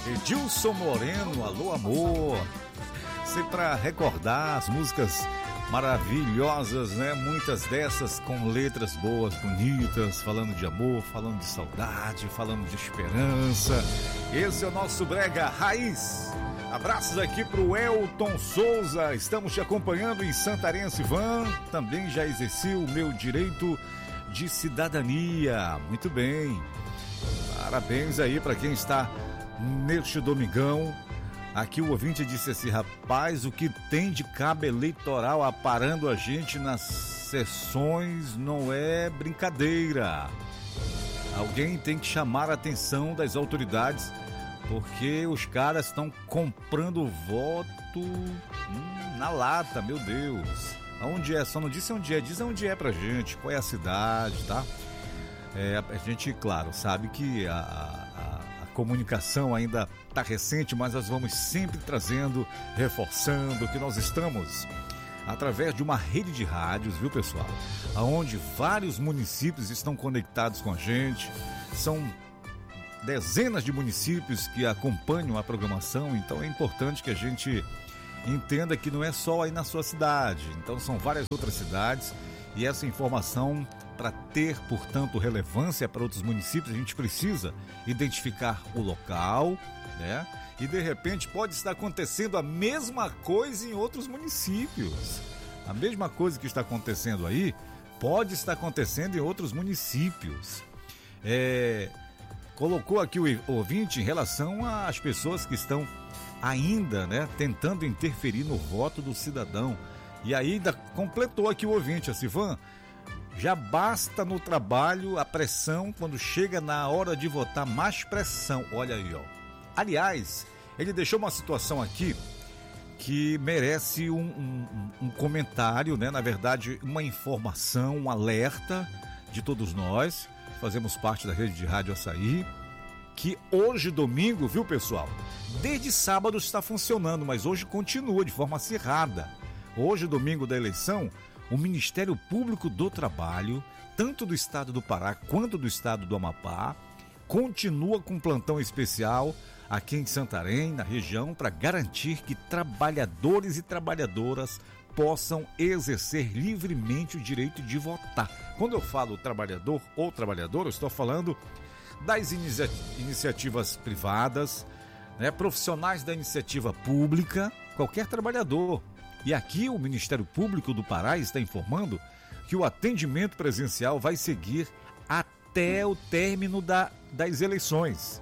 Edilson Moreno, Alô Amor. Sempre para recordar as músicas maravilhosas, né? Muitas dessas com letras boas, bonitas, falando de amor, falando de saudade, falando de esperança. Esse é o nosso Brega Raiz. Abraços aqui pro Elton Souza. Estamos te acompanhando em Santarém, Sivan. Também já exerci o meu direito de cidadania. Muito bem. Parabéns aí para quem está neste domingão. Aqui o ouvinte disse assim: rapaz, o que tem de cabo eleitoral aparando a gente nas sessões não é brincadeira. Alguém tem que chamar a atenção das autoridades, porque os caras estão comprando voto na lata, meu Deus. Aonde é? Só não disse onde é, diz onde é pra gente, qual é a cidade, tá? A gente, claro, sabe que a comunicação ainda está recente, mas nós vamos sempre trazendo, reforçando que nós estamos através de uma rede de rádios, viu, pessoal? Onde vários municípios estão conectados com a gente. São dezenas de municípios que acompanham a programação, então é importante que a gente entenda que não é só aí na sua cidade. Então são várias outras cidades e essa informação, para ter, portanto, relevância para outros municípios, a gente precisa identificar o local, né? E de repente pode estar acontecendo a mesma coisa em outros municípios. A mesma coisa que está acontecendo aí pode estar acontecendo em outros municípios. Colocou aqui o ouvinte em relação às pessoas que estão ainda, né, tentando interferir no voto do cidadão. E ainda completou aqui o ouvinte, a Sivan. Já basta no trabalho a pressão, quando chega na hora de votar, mais pressão. Olha aí, ó. Aliás, ele deixou uma situação aqui que merece um comentário, né? Na verdade, uma informação, um alerta de todos nós. Fazemos parte da rede de Rádio Açaí. Que hoje, domingo, viu, pessoal? Desde sábado está funcionando, mas hoje continua de forma acirrada. Hoje, domingo da eleição, o Ministério Público do Trabalho, tanto do estado do Pará quanto do estado do Amapá, continua com um plantão especial aqui em Santarém, na região, para garantir que trabalhadores e trabalhadoras possam exercer livremente o direito de votar. Quando eu falo trabalhador ou trabalhadora, eu estou falando das iniciativas privadas, né, profissionais da iniciativa pública, qualquer trabalhador. E aqui o Ministério Público do Pará está informando que o atendimento presencial vai seguir até o término das eleições,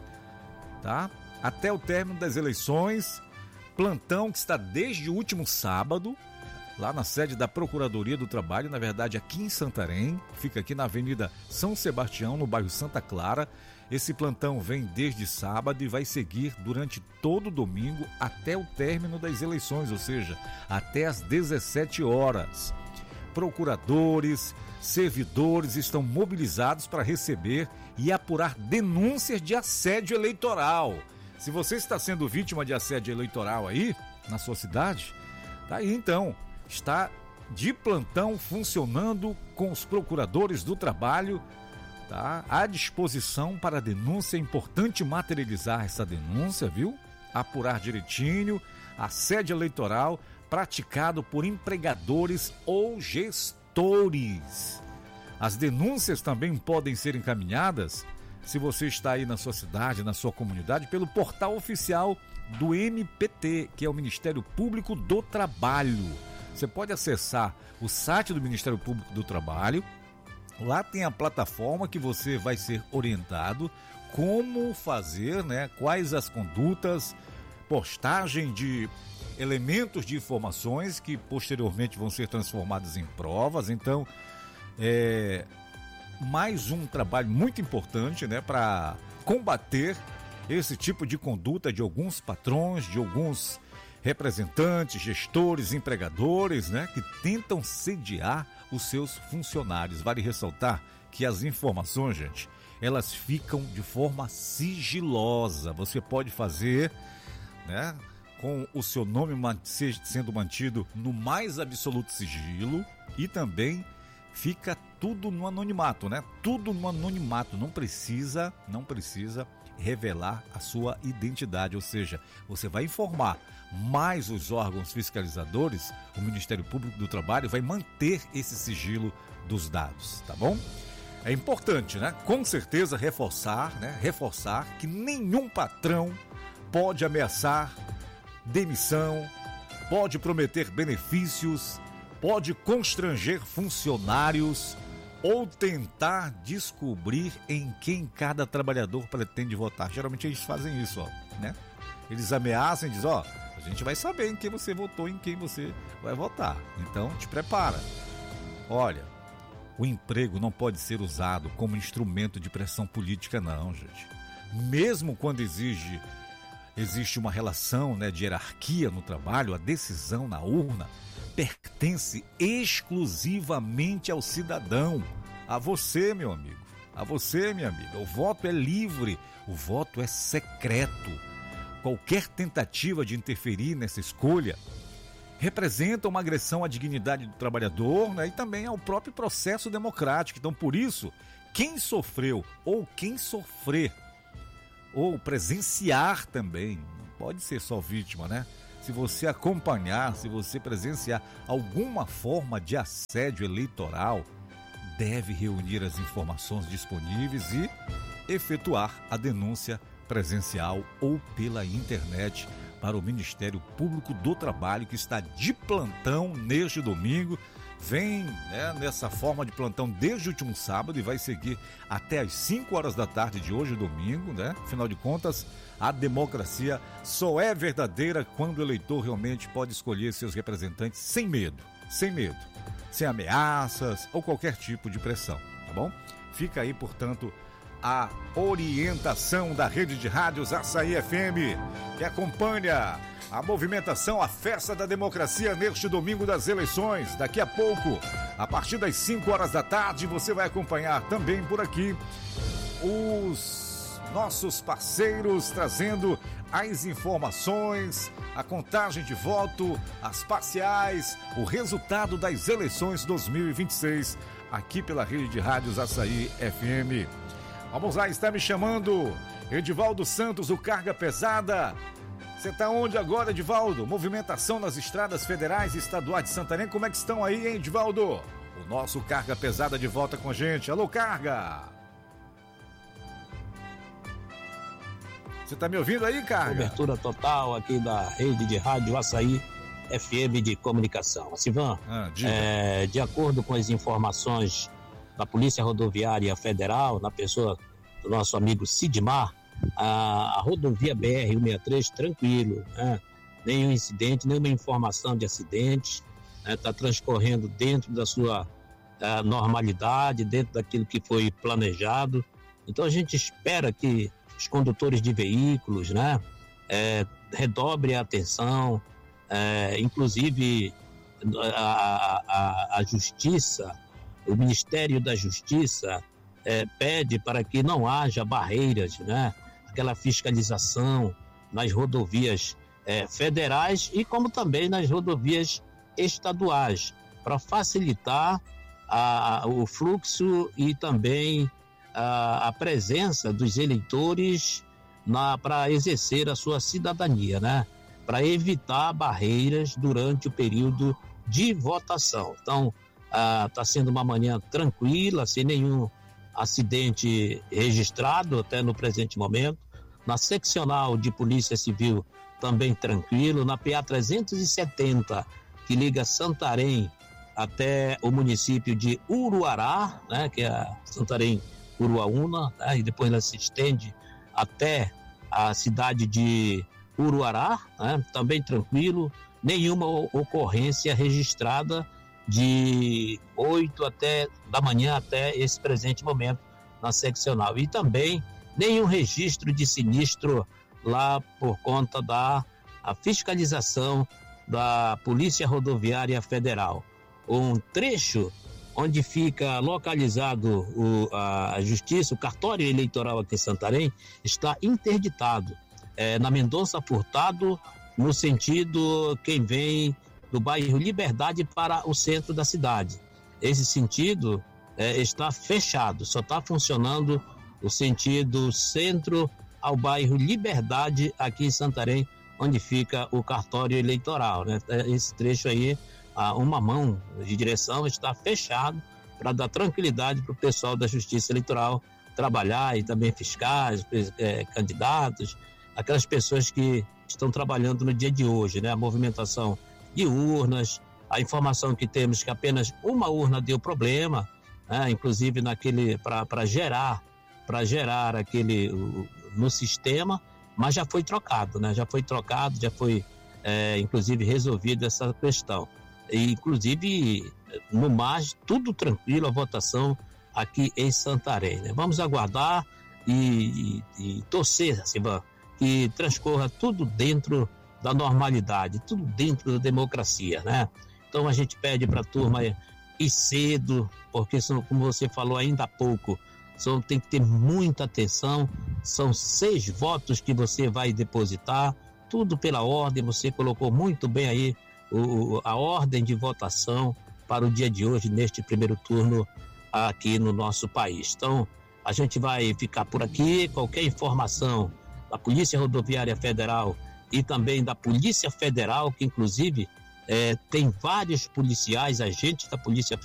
tá? Até o término das eleições, plantão que está desde o último sábado, lá na sede da Procuradoria do Trabalho, na verdade aqui em Santarém, fica aqui na Avenida São Sebastião, no bairro Santa Clara. Esse plantão vem desde sábado e vai seguir durante todo o domingo até o término das eleições, ou seja, até às 17 horas. Procuradores, servidores estão mobilizados para receber e apurar denúncias de assédio eleitoral. Se você está sendo vítima de assédio eleitoral aí, na sua cidade, tá aí então, está de plantão funcionando com os procuradores do trabalho, tá à disposição para a denúncia. É importante materializar essa denúncia, viu? Apurar direitinho assédio eleitoral praticado por empregadores ou gestores. As denúncias também podem ser encaminhadas, se você está aí na sua cidade, na sua comunidade, pelo portal oficial do MPT, que é o Ministério Público do Trabalho. Você pode acessar o site do Ministério Público do Trabalho. Lá tem a plataforma que você vai ser orientado como fazer, né? Quais as condutas, postagem de elementos de informações que posteriormente vão ser transformados em provas. Então, mais um trabalho muito importante, né, para combater esse tipo de conduta de alguns patrões, de alguns representantes, gestores, empregadores, né, que tentam sediar os seus funcionários. Vale ressaltar que as informações, gente, elas ficam de forma sigilosa. Você pode fazer, né, com o seu nome sendo mantido no mais absoluto sigilo, e também fica tudo no anonimato, né? Tudo no anonimato, não precisa revelar a sua identidade, ou seja, você vai informar, mas os órgãos fiscalizadores, o Ministério Público do Trabalho, vai manter esse sigilo dos dados, tá bom? É importante, né? Com certeza reforçar que nenhum patrão pode ameaçar demissão, pode prometer benefícios, pode constranger funcionários ou tentar descobrir em quem cada trabalhador pretende votar. Geralmente eles fazem isso, né? Eles ameaçam e dizem, a gente vai saber em quem você votou, em quem você vai votar. Então, te prepara. Olha, o emprego não pode ser usado como instrumento de pressão política, não, gente. Mesmo quando existe uma relação, né, de hierarquia no trabalho, a decisão na urna pertence exclusivamente ao cidadão, a você, meu amigo, a você, minha amiga. O voto é livre, o voto é secreto. Qualquer tentativa de interferir nessa escolha representa uma agressão à dignidade do trabalhador, né, e também ao próprio processo democrático. Então, por isso, quem sofreu ou quem sofrer ou presenciar também, não pode ser só vítima, né? Se você acompanhar, se você presenciar alguma forma de assédio eleitoral, deve reunir as informações disponíveis e efetuar a denúncia presencial ou pela internet para o Ministério Público do Trabalho, que está de plantão neste domingo. Vem, né, nessa forma de plantão desde o último sábado e vai seguir até às 5 horas da tarde de hoje, domingo, né? Afinal de contas, a democracia só é verdadeira quando o eleitor realmente pode escolher seus representantes sem medo, sem ameaças ou qualquer tipo de pressão, tá bom? Fica aí, portanto, a orientação da rede de rádios Açaí FM, que acompanha a movimentação, a festa da democracia neste domingo das eleições. Daqui a pouco, a partir das 5 horas da tarde, você vai acompanhar também por aqui os nossos parceiros trazendo as informações, a contagem de voto, as parciais, o resultado das eleições 2026, aqui pela rede de rádios Açaí FM. Vamos lá, está me chamando Edivaldo Santos, o Carga Pesada. Você está onde agora, Edivaldo? Movimentação nas estradas federais e estaduais de Santarém. Como é que estão aí, hein, Edivaldo? O nosso Carga Pesada de volta com a gente. Alô, Carga! Você está me ouvindo aí, Carga? Cobertura total aqui da rede de rádio Açaí FM de comunicação. Sivan, de acordo com as informações da Polícia Rodoviária Federal, na pessoa do nosso amigo Sidmar, a rodovia BR-163 tranquilo, né? Nenhum incidente, nenhuma informação de acidente, está transcorrendo dentro da sua normalidade, dentro daquilo que foi planejado. Então a gente espera que os condutores de veículos, né, redobrem a atenção, inclusive a Justiça, o Ministério da Justiça pede para que não haja barreiras, né? Aquela fiscalização nas rodovias federais e como também nas rodovias estaduais, para facilitar o fluxo e também a presença dos eleitores para exercer a sua cidadania, né? Para evitar barreiras durante o período de votação. Então, está sendo uma manhã tranquila, sem nenhum acidente registrado até no presente momento. Na seccional de Polícia Civil também tranquilo. Na PA 370, que liga Santarém até o município de Uruará, né, que é a Santarém Uruaúna, né, e depois ela se estende até a cidade de Uruará, né, também tranquilo. Nenhuma ocorrência registrada de 8 da manhã até esse presente momento na seccional. E também nenhum registro de sinistro lá por conta da fiscalização da Polícia Rodoviária Federal. Um trecho onde fica localizado a Justiça, o cartório eleitoral aqui em Santarém, está interditado. Na Mendonça Furtado, no sentido quem vem do bairro Liberdade para o centro da cidade. Esse sentido está fechado, só está funcionando o sentido centro ao bairro Liberdade, aqui em Santarém, onde fica o cartório eleitoral, né? Esse trecho aí, uma mão de direção está fechado para dar tranquilidade para o pessoal da Justiça Eleitoral trabalhar, e também fiscais, candidatos, aquelas pessoas que estão trabalhando no dia de hoje, né? A movimentação de urnas, a informação que temos que apenas uma urna deu problema, né? Inclusive para gerar aquele no sistema, mas já foi trocado, né? Já foi inclusive resolvida essa questão. E, inclusive, no mais, tudo tranquilo, a votação aqui em Santarém, né? Vamos aguardar e torcer, assim, que transcorra tudo dentro da normalidade, tudo dentro da democracia, né? Então a gente pede para a turma ir cedo, porque, como você falou ainda há pouco, tem que ter muita atenção. São 6 votos que você vai depositar, tudo pela ordem. Você colocou muito bem aí a ordem de votação para o dia de hoje, neste primeiro turno aqui no nosso país. Então, a gente vai ficar por aqui. Qualquer informação da Polícia Rodoviária Federal e também da Polícia Federal, que inclusive tem vários policiais, agentes da Polícia